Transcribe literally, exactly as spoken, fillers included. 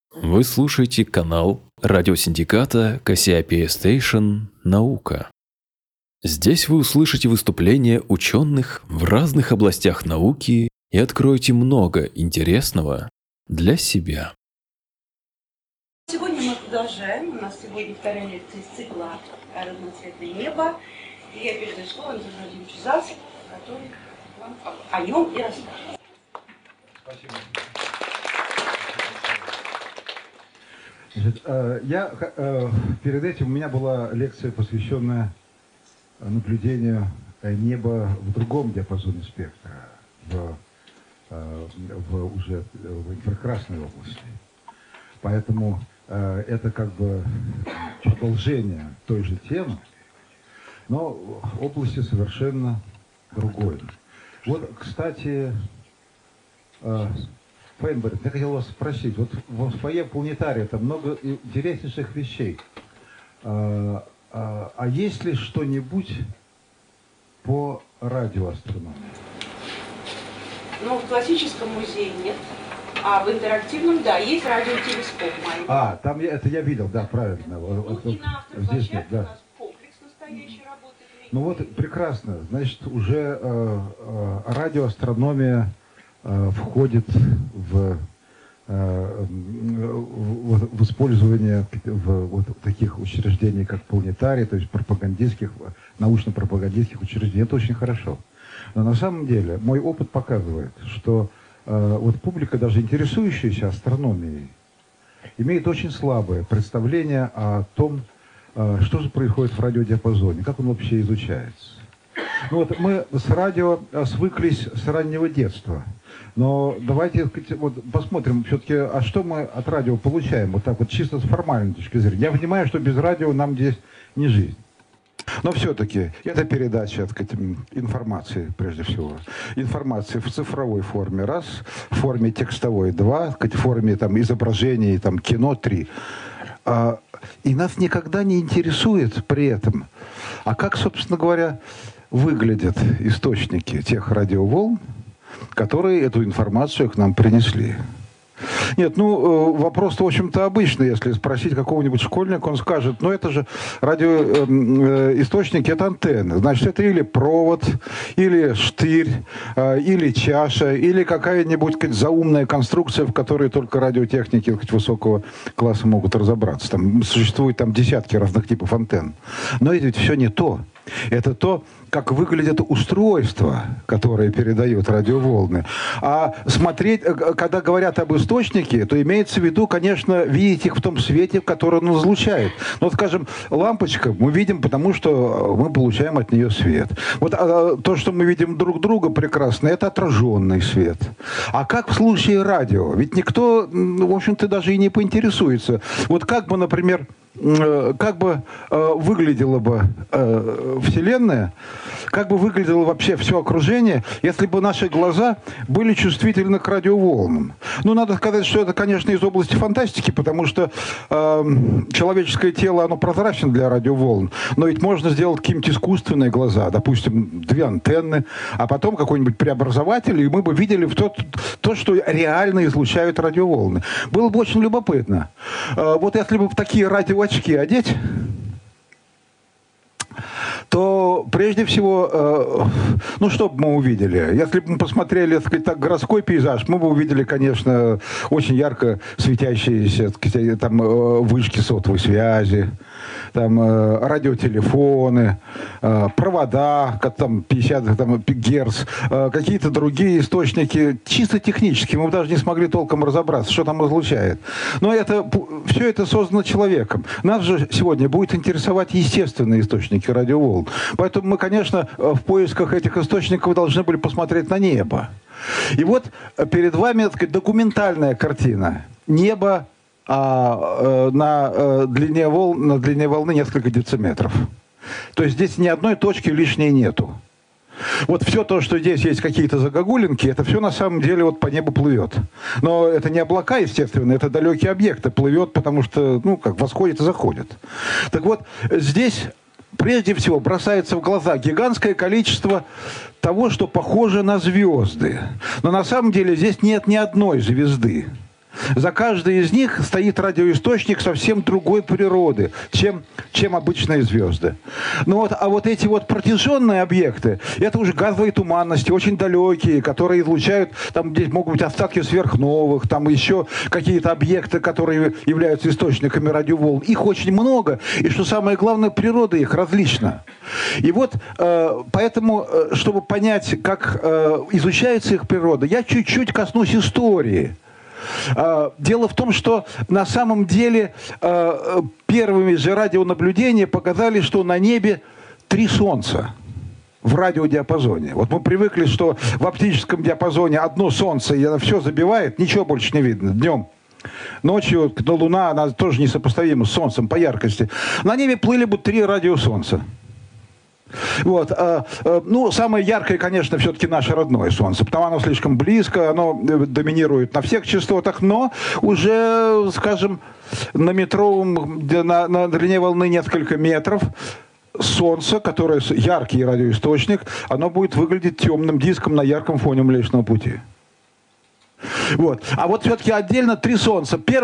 Вы слушаете канал радиосиндиката Кассиопея Station «Наука». Здесь вы услышите выступления ученых в разных областях науки и откроете много интересного для себя. Сегодня мы продолжаем. У нас сегодня вторая лекция из цикла «Разноцветное небо». И я передаю слово Антону Владимировичу Зайцеву, который вам о нем и расскажет. Спасибо. Значит, я, перед этим у меня была лекция, посвященная наблюдению неба в другом диапазоне спектра, в, в уже в инфракрасной области. Поэтому это как бы продолжение той же темы, но в области совершенно другой. Вот, кстати, Фейнберг, я хотел вас спросить, вот в фойе планетария там много интереснейших вещей. А, а, а есть ли что-нибудь по радиоастрономии? Ну, в классическом музее нет, а в интерактивном, да, есть радиотелескоп. Майя. А, там я, это я видел, да, правильно. Ну, вот, и на здесь нет, да. у нас комплекс настоящий работает. Ну вот, прекрасно. Значит, уже э, э, радиоастрономия входит в, в, в использование в вот таких учреждений, как планетарий, то есть пропагандистских, научно-пропагандистских учреждений. Это очень хорошо. Но на самом деле мой опыт показывает, что э, вот публика, даже интересующаяся астрономией, имеет очень слабое представление о том, э, что же происходит в радиодиапазоне, как он вообще изучается. Ну вот мы с радио свыклись с раннего детства. Но давайте вот посмотрим все-таки, а что мы от радио получаем, вот так вот чисто с формальной точки зрения. Я понимаю, что без радио нам здесь не жизнь. Но все-таки это передача, так сказать, информации, прежде всего. Информации в цифровой форме, раз, в форме текстовой, два, так сказать, в форме там, изображений, там, кино, три. А, и нас никогда не интересует при этом, а как, собственно говоря, выглядят источники тех радиоволн, которые эту информацию к нам принесли. Нет, ну, вопрос-то, в общем-то, обычный. Если спросить какого-нибудь школьника, он скажет, ну, это же радиоисточники, это антенны. Значит, это или провод, или штырь, или чаша, или какая-нибудь, сказать, заумная конструкция, в которой только радиотехники, сказать, высокого класса могут разобраться. Там существует там десятки разных типов антенн. Но это ведь все не то. Это то, как выглядят устройства, которые передают радиоволны. А смотреть, когда говорят об источнике, то имеется в виду, конечно, видеть их в том свете, который он излучает. Ну, вот, скажем, лампочка мы видим, потому что мы получаем от нее свет. Вот а, то, что мы видим друг друга прекрасно, это отраженный свет. А как в случае радио? Ведь никто, в общем-то, даже и не поинтересуется. Вот как бы, например, как бы э, выглядела бы э, Вселенная, как бы выглядело вообще все окружение, если бы наши глаза были чувствительны к радиоволнам. Ну, надо сказать, что это, конечно, из области фантастики, потому что э, человеческое тело, оно прозрачно для радиоволн, но ведь можно сделать какие-нибудь искусственные глаза, допустим, две антенны, а потом какой-нибудь преобразователь, и мы бы видели в то, то, что реально излучают радиоволны. Было бы очень любопытно. Э, вот если бы такие радио очки одеть, то прежде всего, э, ну что бы мы увидели? Если бы мы посмотрели, так сказать, так, городской пейзаж, мы бы увидели, конечно, очень ярко светящиеся, так сказать, там, э, вышки сотовой связи, там, э, радиотелефоны, э, провода, как там пятьдесят там, герц, э, какие-то другие источники, чисто технические, мы бы даже не смогли толком разобраться, что там излучает. Но это, все это создано человеком. Нас же сегодня будет интересовать естественные источники радиоволн. Поэтому мы, конечно, в поисках этих источников должны были посмотреть на небо. И вот перед вами, так сказать, документальная картина. Небо а, на, а, длине волн, на длине волны несколько дециметров. То есть здесь ни одной точки лишней нету. Вот все то, что здесь есть какие-то загогулинки, это все на самом деле вот по небу плывет. Но это не облака, естественно, это далекие объекты. Плывет, потому что, ну, как восходит и заходит. Так вот, здесь прежде всего бросается в глаза гигантское количество того, что похоже на звезды. Но на самом деле здесь нет ни одной звезды. За каждой из них стоит радиоисточник совсем другой природы, чем, чем обычные звезды. Ну вот, а вот эти вот протяженные объекты, это уже газовые туманности, очень далекие, которые излучают, там здесь могут быть остатки сверхновых, там еще какие-то объекты, которые являются источниками радиоволн. Их очень много, и что самое главное, природа их различна. И вот э, поэтому, чтобы понять, как э, изучается их природа, я чуть-чуть коснусь истории. Дело в том, что на самом деле первыми же радионаблюдения показали, что на небе три солнца в радиодиапазоне. Вот мы привыкли, что в оптическом диапазоне одно солнце, и оно все забивает, ничего больше не видно днем. Ночью но Луна, она тоже несопоставима с Солнцем по яркости. На небе плыли бы три радиосолнца. Вот. Ну, самое яркое, конечно, все-таки наше родное Солнце, потому что оно слишком близко, оно доминирует на всех частотах, но уже, скажем, на метровом, на, на длине волны несколько метров, Солнце, которое яркий радиоисточник, оно будет выглядеть темным диском на ярком фоне Млечного Пути. Вот. А вот все-таки отдельно три Солнца. Первое